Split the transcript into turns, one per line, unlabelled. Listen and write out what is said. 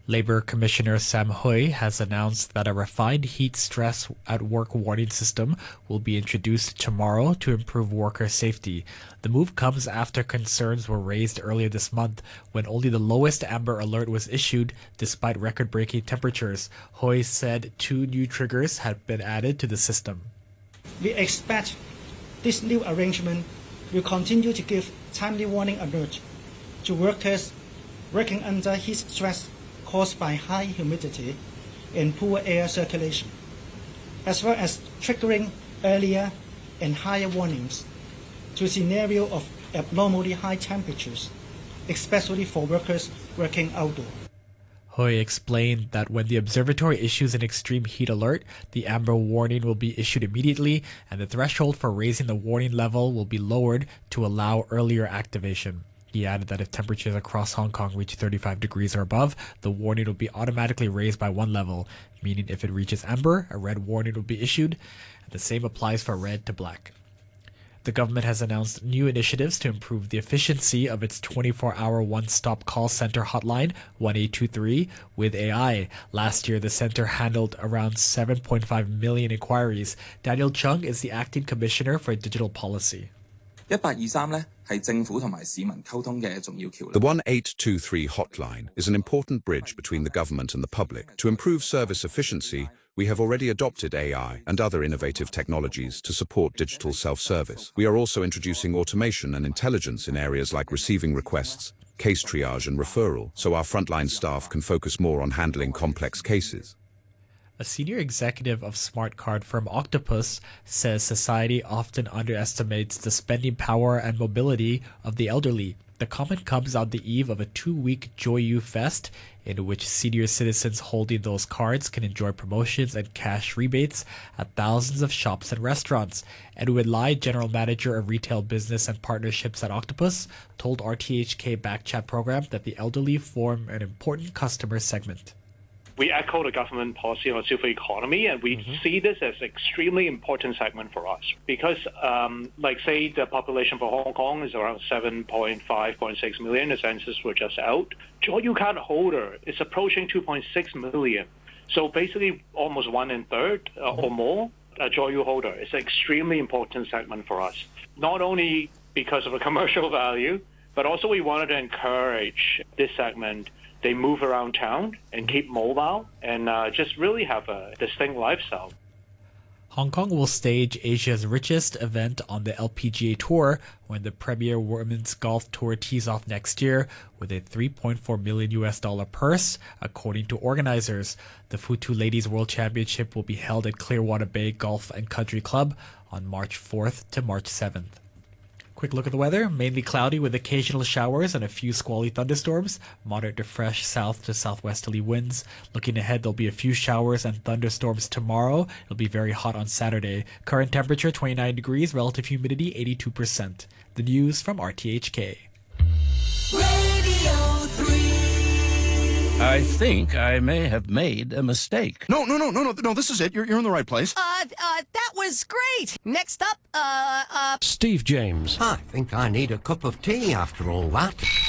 Labor Commissioner Sam Hui has announced that a refined heat stress at work warning system will be introduced tomorrow to improve worker safety. The move comes after concerns were raised earlier this month when only the lowest amber alert was issued despite record-breaking temperatures. Hui said 2 new triggers had been added to the system.
We expect this new arrangement will continue to give timely warning alert to workers working under heat stress caused by high humidity and poor air circulation, as well as triggering earlier and higher warnings to a scenario of abnormally high temperatures, especially for workers working outdoors.
Hui explained that when the observatory issues an extreme heat alert, the amber warning will be issued immediately, and the threshold for raising the warning level will be lowered to allow earlier activation. He added that if temperatures across Hong Kong reach 35 degrees or above, the warning will be automatically raised by 1 level, meaning if it reaches amber, a red warning will be issued, and the same applies for red to black. The government has announced new initiatives to improve the efficiency of its 24-hour one-stop call center hotline, 1823, with AI. Last year, the center handled around 7.5 million inquiries. Daniel Chung is the acting commissioner for digital policy.
1823呢係政府同埋市民溝通嘅重要橋樑。
The 1823 hotline is an important bridge between the government and the public. To improve service efficiency, we have already adopted AI and other innovative technologies to support digital self-service. We are also introducing automation and intelligence in areas like receiving requests, case triage and referral, so our frontline staff can focus more on handling complex cases.
A senior executive of smart card firm Octopus says society often underestimates the spending power and mobility of the elderly. The comment comes on the eve of a 2-week Joy You Fest, in which senior citizens holding those cards can enjoy promotions and cash rebates at thousands of shops and restaurants. Edwin Lai, general manager of retail business and partnerships at Octopus, told RTHK Backchat program that the elderly form an important customer segment.
We echo the government policy on silver economy, and we see this as an extremely important segment for us because, say, the population for Hong Kong is around 7.5.6 million. The census were just out. Joy You card holder is approaching 2.6 million. So basically, almost 1/3 or more a Joy You holder. It's an extremely important segment for us, not only because of the commercial value, but also we wanted to encourage this segment. They move around town and keep mobile and just really have a distinct lifestyle.
Hong Kong will stage Asia's richest event on the LPGA Tour when the Premier Women's Golf Tour tees off next year with a $3.4 million purse, according to organizers. The Futu Ladies World Championship will be held at Clearwater Bay Golf and Country Club on March 4th to March 7th. Quick look at the weather. Mainly cloudy with occasional showers and a few squally thunderstorms. Moderate to fresh south to southwesterly winds. Looking ahead, there'll be a few showers and thunderstorms tomorrow. It'll be very hot on Saturday. Current temperature 29 degrees, relative humidity 82%. The news from RTHK.
Radio 3.
I think I may have made a mistake.
No, this is it. You're in the right place.
That was great. Next up,
Steve James.
I think I need a cup of tea after all that.